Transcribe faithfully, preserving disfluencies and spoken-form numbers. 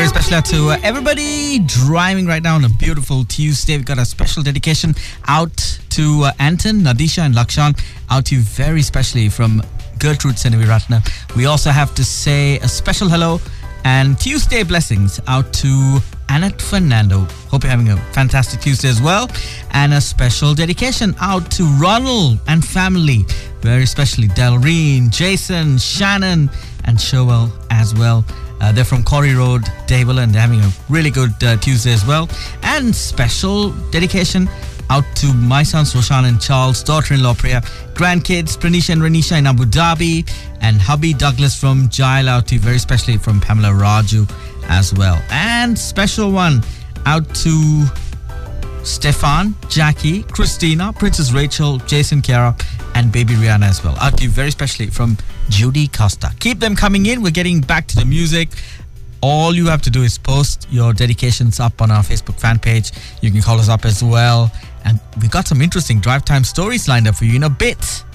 very special out to uh, everybody driving right now on a beautiful Tuesday. We've got a special dedication out to uh, Anton, Nadisha and Lakshan. Out to you very specially from Gertrude Seneviratna. We also have to say a special hello and Tuesday blessings out to Annette Fernando. Hope you're having a fantastic Tuesday as well. And a special dedication out to Ronald and family. Very especially Delreen, Jason, Shannon and Shoel as well. Uh, they're from Corey Road, Dable, and they're having a really good uh, Tuesday as well. And special dedication out to my sons Roshan and Charles, daughter-in-law Priya, grandkids Pranisha and Renisha in Abu Dhabi, and hubby Douglas from Jail. Out to you very specially from Pamela Raju as well. And special one out to Stefan, Jackie, Christina, Princess Rachel, Jason, Kiara and baby Rihanna as well. Out to you very specially from Judy Costa. Keep them coming in. We're getting back to the music. All you have to do is post your dedications up on our Facebook fan page. You can call us up as well. And we've got some interesting drive time stories lined up for you in a bit.